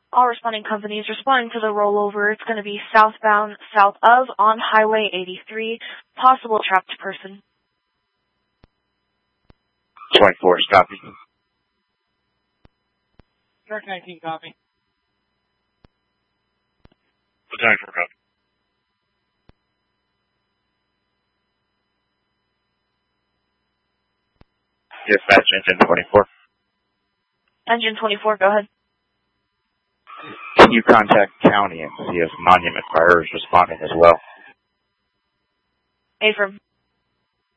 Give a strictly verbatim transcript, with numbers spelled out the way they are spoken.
All responding companies responding to the rollover. It's going to be southbound, south of, on Highway eighty-three. Possible trapped person. twenty-four, copy. Dark nineteen, copy. twenty-four, copy. Dispatch, engine twenty-four. Engine twenty-four, go ahead. Can you contact county and see if Monument Fire is responding as well? Affirm.